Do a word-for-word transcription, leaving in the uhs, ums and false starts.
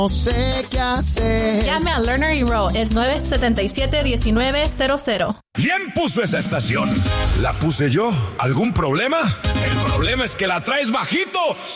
No sé qué hacer. Llame a Lerner y Rowe, es nueve siete siete, uno nueve cero cero. ¿Quién puso esa estación? ¿La puse yo? ¿Algún problema? El problema es que la traes bajito.